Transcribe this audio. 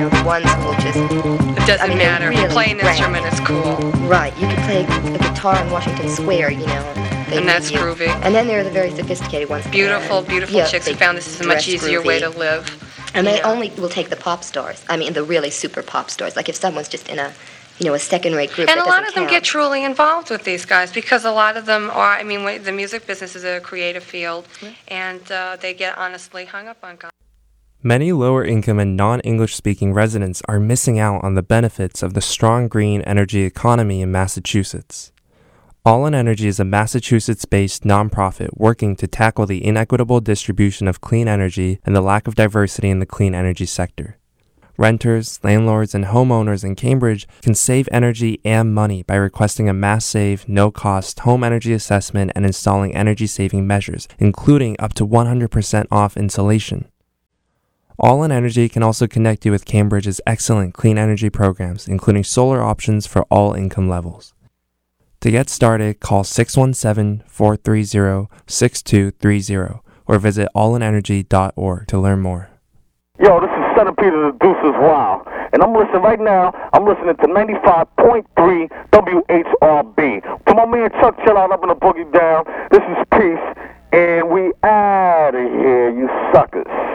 the ones who will just... It doesn't matter. If you really play an instrument, it's cool. Right. You can play a guitar in Washington Square, And that's groovy. And then there are the very sophisticated ones. Beautiful chicks who found this is a much easier way to live. And they only will take the pop stars. The really super pop stars. Like if someone's just in a second-rate group. And a lot of them get truly involved with these guys because a lot of them are, the music business is a creative field, and they get honestly hung up on guys. Many lower-income and non-English-speaking residents are missing out on the benefits of the strong green energy economy in Massachusetts. All in Energy is a Massachusetts-based nonprofit working to tackle the inequitable distribution of clean energy and the lack of diversity in the clean energy sector. Renters, landlords, and homeowners in Cambridge can save energy and money by requesting a mass-save, no-cost home energy assessment and installing energy-saving measures, including up to 100% off insulation. All in Energy can also connect you with Cambridge's excellent clean energy programs, including solar options for all income levels. To get started, call 617-430-6230 or visit allinenergy.org to learn more. Yo, this is Centipede of the Deuces Wild, and I'm listening to 95.3 WHRB. To my man Chuck Chill out up in the boogie down, this is Peace, and we out of here, you suckers.